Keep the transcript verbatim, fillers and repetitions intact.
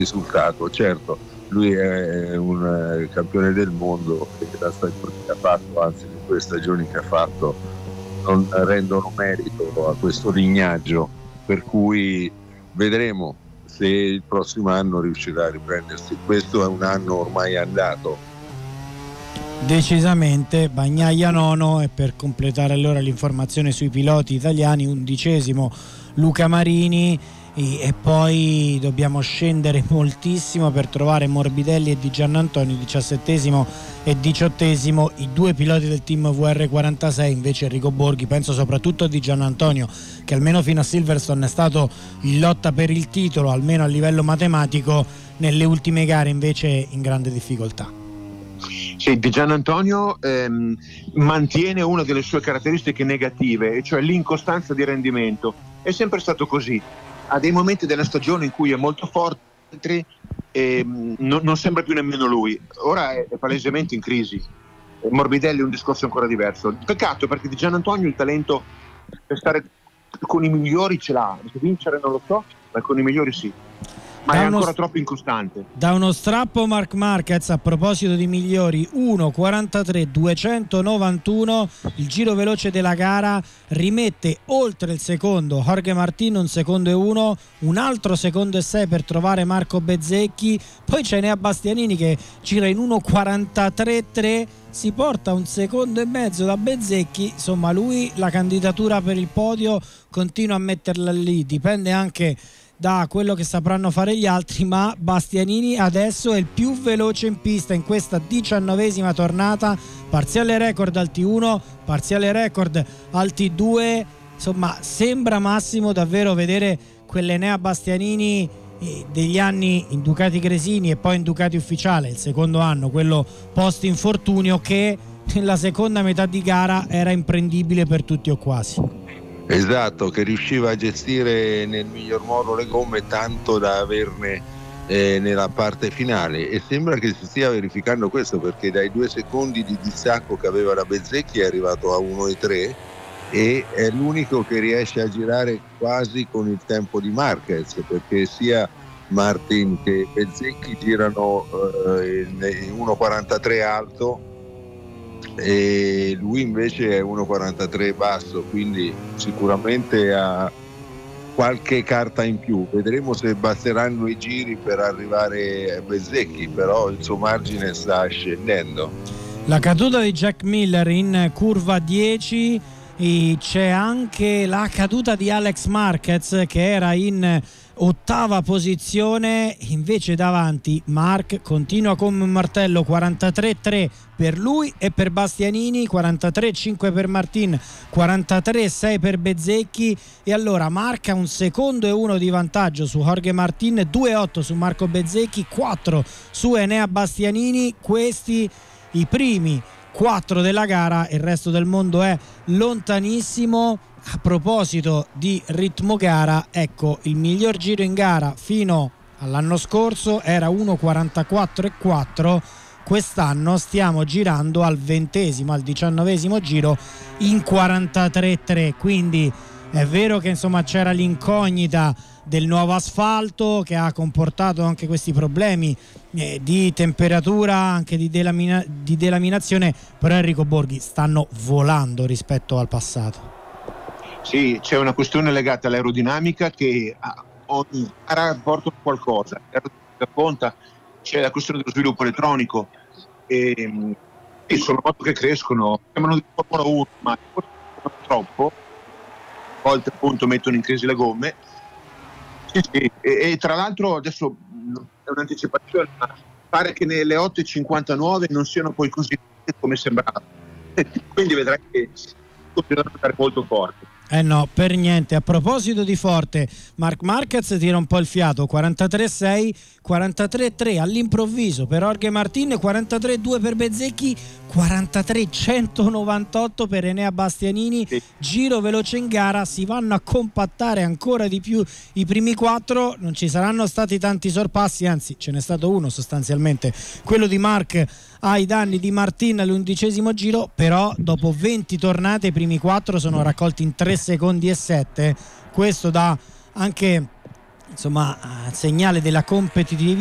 risultato. Certo, lui è un campione del mondo e la stagione che ha fatto, anzi le due stagioni che ha fatto, non rendono merito a questo lignaggio, per cui vedremo se il prossimo anno riuscirà a riprendersi. Questo è un anno ormai andato. Decisamente. Bagnaia nono, e per completare allora l'informazione sui piloti italiani, undicesimo Luca Marini, e, e poi dobbiamo scendere moltissimo per trovare Morbidelli e Di Giannantonio, diciassettesimo e diciottesimo, i due piloti del team V R quarantasei. Invece Enrico Borghi, penso soprattutto a Di Giannantonio, che almeno fino a Silverstone è stato in lotta per il titolo, almeno a livello matematico, nelle ultime gare invece in grande difficoltà. Sì, Di Giannantonio ehm, mantiene una delle sue caratteristiche negative, e cioè l'incostanza di rendimento. È sempre stato così, ha dei momenti della stagione in cui è molto forte, altri ehm, non, non sembra più nemmeno lui. Ora è, è palesemente in crisi. Morbidelli è un discorso ancora diverso. Peccato, perché Di Giannantonio il talento per stare con i migliori ce l'ha, per vincere non lo so, ma con i migliori sì. Ma da è ancora uno, troppo incostante. Da uno strappo Marc Marquez, a proposito di migliori, uno quarantatré duecentonovantuno, il giro veloce della gara, rimette oltre il secondo Jorge Martin, un secondo e uno, un altro secondo e sei per trovare Marco Bezzecchi, poi c'è Enea Bastianini che gira in uno quarantatré tre, si porta un secondo e mezzo da Bezzecchi. Insomma, lui la candidatura per il podio continua a metterla lì, dipende anche da quello che sapranno fare gli altri, ma Bastianini adesso è il più veloce in pista in questa diciannovesima tornata, parziale record al T uno, parziale record al T due. Insomma, sembra, Massimo, davvero vedere quell'Enea Bastianini degli anni in Ducati Gresini e poi in Ducati Ufficiale, il secondo anno, quello post infortunio, che nella seconda metà di gara era imprendibile per tutti o quasi. Esatto, che riusciva a gestire nel miglior modo le gomme, tanto da averne eh, nella parte finale, e sembra che si stia verificando questo, perché dai due secondi di distacco che aveva la Bezzecchi è arrivato a uno e tre, e è l'unico che riesce a girare quasi con il tempo di Marquez, perché sia Martin che Bezzecchi girano eh, in uno quarantatré alto e lui invece è uno quarantatré basso, quindi sicuramente ha qualche carta in più. Vedremo se basteranno i giri per arrivare a Bezzecchi, però il suo margine sta scendendo. La caduta di Jack Miller in curva dieci, e c'è anche la caduta di Alex Marquez che era in ottava posizione, invece davanti Marc continua come un martello, quarantatré tre per lui e per Bastianini, quarantatré cinque per Martin, quarantatré sei per Bezzecchi, e allora Marc ha un secondo e uno di vantaggio su Jorge Martin, due otto su Marco Bezzecchi, quattro su Enea Bastianini. Questi i primi quattro della gara, il resto del mondo è lontanissimo. A proposito di ritmo gara, ecco, il miglior giro in gara fino all'anno scorso era uno quarantaquattro e quattro, quest'anno stiamo girando al ventesimo, al diciannovesimo giro in quarantatré tre, quindi è vero che insomma c'era l'incognita del nuovo asfalto che ha comportato anche questi problemi eh, di temperatura, anche di, delamina- di delaminazione, però Enrico Borghi stanno volando rispetto al passato. Sì, c'è una questione legata all'aerodinamica che ogni gara porta qualcosa. Da conta c'è la questione dello sviluppo elettronico e, e sono moto che crescono, sembrano di Formula uno, ma troppo, a volte appunto mettono in crisi le gomme. Sì, sì. E, e tra l'altro adesso è un'anticipazione, ma pare che nelle otto e cinquantanove non siano poi così come sembrava, quindi vedrai che continuano ad andare molto forte. Eh no, per niente. A proposito di forte, Marc Marquez tira un po' il fiato, quarantatré sei, quarantatré tre all'improvviso per Jorge Martin, quarantatré due per Bezzecchi, quarantatré centonovantotto per Enea Bastianini. Sì. Giro veloce in gara, si vanno a compattare ancora di più i primi quattro, non ci saranno stati tanti sorpassi, anzi ce n'è stato uno sostanzialmente, quello di Marc ai danni di Martin all'undicesimo giro, però dopo venti tornate i primi quattro sono raccolti in tre secondi e sette. Questo dà anche insomma segnale della competitività